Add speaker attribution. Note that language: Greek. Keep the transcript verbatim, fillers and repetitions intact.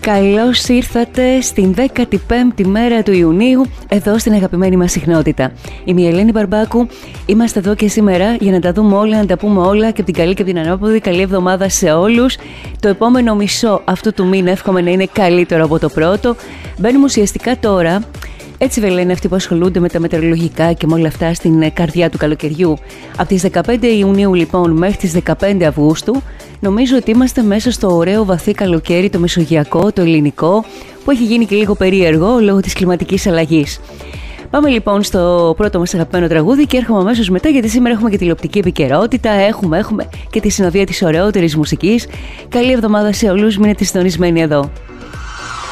Speaker 1: Καλώς ήρθατε στην δέκατη πέμπτη μέρα του Ιουνίου, εδώ στην αγαπημένη μας συχνότητα. Είμαι η Ελένη Μπαρμπάκου, είμαστε εδώ και σήμερα για να τα δούμε όλα, να τα πούμε όλα και από την καλή και από την ανάποδη. Καλή εβδομάδα σε όλους. Το επόμενο μισό αυτού του μήνα εύχομαι να είναι καλύτερο από το πρώτο. Μπαίνουμε ουσιαστικά τώρα, έτσι δεν λένε αυτοί που ασχολούνται με τα μετεωρολογικά και με όλα αυτά, στην καρδιά του καλοκαιριού. Από τις δεκαπέντε Ιουνίου λοιπόν μέχρι τις δεκαπέντε Αυγούστου, νομίζω ότι είμαστε μέσα στο ωραίο βαθύ καλοκαίρι, το μεσογειακό, το ελληνικό, που έχει γίνει και λίγο περίεργο λόγω της κλιματικής αλλαγής. Πάμε λοιπόν στο πρώτο μας αγαπημένο τραγούδι και έρχομαι αμέσως μετά, γιατί σήμερα έχουμε και τηλεοπτική επικαιρότητα, έχουμε, έχουμε και τη συνοδεία της ωραιότερης μουσικής. Καλή εβδομάδα σε όλους, μείνετε συντονισμένοι εδώ.